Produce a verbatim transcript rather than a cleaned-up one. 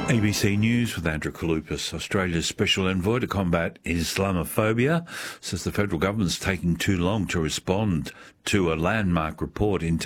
A B C News with Andrew Kalupas. Australia's special envoy to combat Islamophobia says the federal government's taking too long to respond to a landmark report into